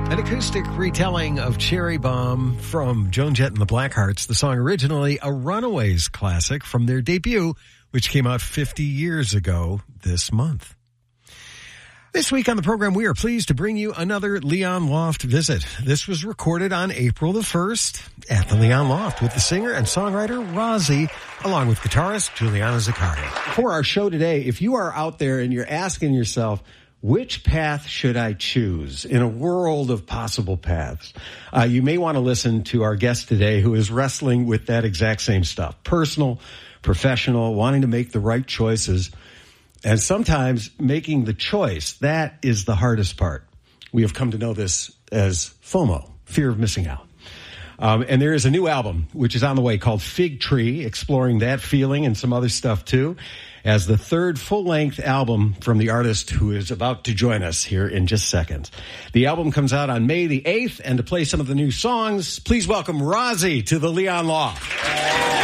An acoustic retelling of Cherry Bomb from Joan Jett and the Blackhearts, the song originally a Runaways classic from their debut, which came out 50 years ago this month. This week on the program, we are pleased to bring you another Leon Loft visit. This was recorded on April the 1st at the Leon Loft with the singer and songwriter Rozzy, along with guitarist Juliana Zaccaria. For our show today, if you are out there and you're asking yourself, which path should I choose in a world of possible paths? You may want to listen to our guest today who is wrestling with that exact same stuff. Personal, professional, wanting to make the right choices. And sometimes making the choice, that is the hardest part. We have come to know this as FOMO, fear of missing out. And there is a new album, which is on the way, called Fig Tree, exploring that feeling and some other stuff too, as the third full-length album from the artist who is about to join us here in just seconds. The album comes out on May the 8th, and to play some of the new songs, please welcome Rozzy to the Leon Loft.